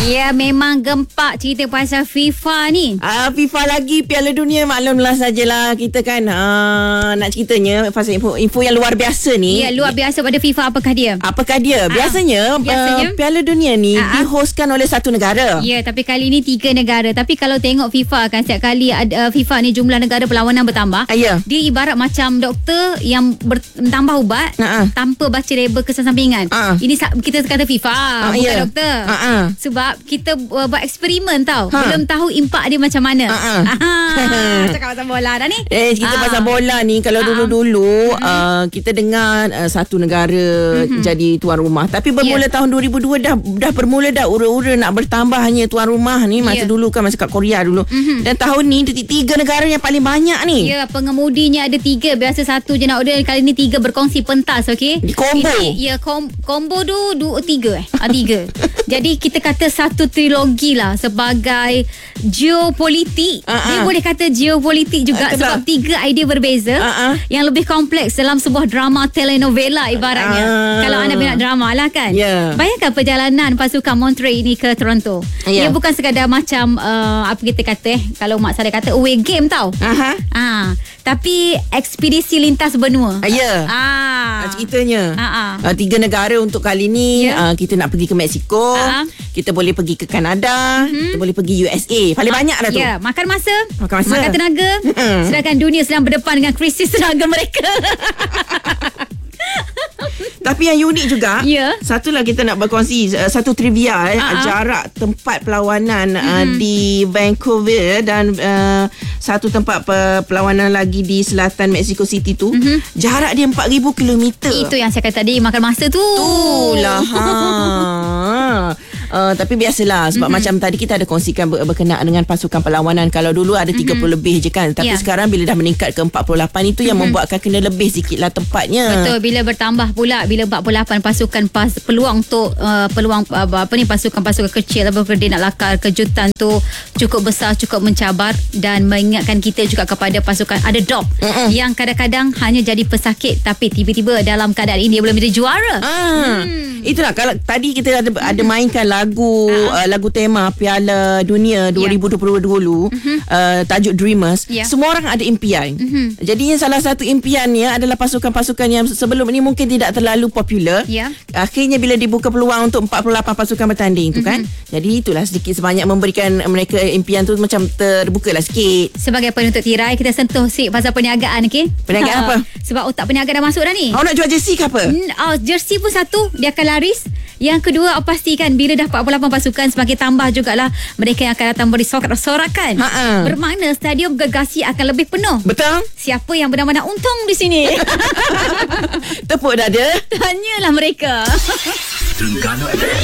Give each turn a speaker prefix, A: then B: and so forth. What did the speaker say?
A: Ya, memang gempak cerita pasal FIFA ni.
B: FIFA lagi Piala Dunia, maklumlah sajalah kita kan nak ceritanya pasal info yang luar biasa ni.
A: Ya, luar biasa pada FIFA. Apakah dia?
B: Biasanya Piala Dunia ni dihostkan oleh satu negara.
A: Ya, tapi kali ni 3 negara. Tapi kalau tengok FIFA kan, setiap kali FIFA ni jumlah negara perlawanan bertambah.
B: Ya.
A: Dia ibarat macam doktor yang tambah ubat tanpa baca label kesan sampingan. Ini kita kata FIFA, bukan doktor. Sebab kita buat eksperimen tau. Belum tahu impak dia macam mana. Cakap pasal bola dah ni.
B: Kita pasal bola ni, kalau dulu-dulu kita dengar satu negara jadi tuan rumah. Tapi bermula tahun 2002 dah bermula dah ura-ura nak bertambah hanya tuan rumah ni. Masa dulu kan, masa kat Korea dulu. Dan tahun ni 3 negara yang paling banyak ni.
A: Ya, pengemudinya ada 3. Biasa satu je nak order. Kali ni 3 berkongsi pentas, okey?
B: Di combo.
A: Combo tu 3 3. Jadi kita kata satu trilogi lah sebagai geopolitik. Dia boleh kata geopolitik juga sebab 3 idea berbeza yang lebih kompleks dalam sebuah drama telenovela ibaratnya. Kalau anda minat drama lah kan. Bayangkan perjalanan pasukan Monterrey ni ke Toronto. Dia bukan sekadar macam apa kita kata kalau mak saya kata away game tau. Tapi ekspedisi lintas benua.
B: Ceritanya 3 negara untuk kali ni. Kita nak pergi ke Mexico, kita boleh pergi ke Kanada, kita boleh pergi USA. Paling banyak dah tu.
A: Makan masa, makan tenaga. Sedangkan dunia sedang berdepan dengan krisis tenaga mereka.
B: Tapi yang unik juga, satulah kita nak berkongsi satu trivia. Jarak tempat perlawanan di Vancouver dan satu tempat perlawanan lagi di selatan Mexico City tu, jarak dia 4,000 km.
A: Itu yang saya kata tadi, makan masa tu.
B: Itulah. Tapi biasalah sebab macam tadi kita ada kongsikan berkenaan dengan pasukan perlawanan. Kalau dulu ada 30 lebih je kan. Tapi sekarang bila dah meningkat ke 48, itu yang membuatkan kena lebih sikit lah tempatnya.
A: Betul, bila bertambah pula, bila 48 pasukan peluang untuk pasukan-pasukan kecil apabila dia nak lakar kejutan tu cukup besar, cukup mencabar dan mengingatkan kita juga kepada pasukan underdog yang kadang-kadang hanya jadi pesakit tapi tiba-tiba dalam keadaan ini dia boleh menjadi juara. Itulah kalau tadi kita ada mainkan lagu tema Piala Dunia 2022 dulu, tajuk Dreamers. Semua orang ada impian. Jadi salah satu impiannya adalah pasukan-pasukan yang sebelum ini mungkin tidak terlalu popular. Akhirnya bila dibuka peluang untuk 48 pasukan bertanding tu kan. Jadi itulah sedikit sebanyak memberikan mereka impian tu macam terbuka lah sikit. Sebagai penutup tirai, kita sentuh sikit pasal perniagaan, okey? Perniagaan apa? Sebab otak perniagaan dah masuk dah ni. Nak jual jersey ke apa? Jersey pun satu, dia akan laris. Yang kedua, pastikan bila dah 48 pasukan, semakin tambah jugalah mereka yang akan datang beri sorak-sorakan. Bermakna stadium Gergasi akan lebih penuh. Betul. Siapa yang benar-benar untung di sini? Tepuk dada. Tanyalah mereka.